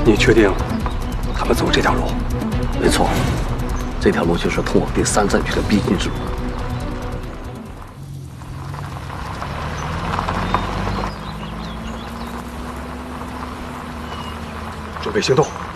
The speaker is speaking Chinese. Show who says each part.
Speaker 1: 你确定他们走这条路？
Speaker 2: 没错，这条路就是通往第3战区的必经之路。
Speaker 1: 准备行动。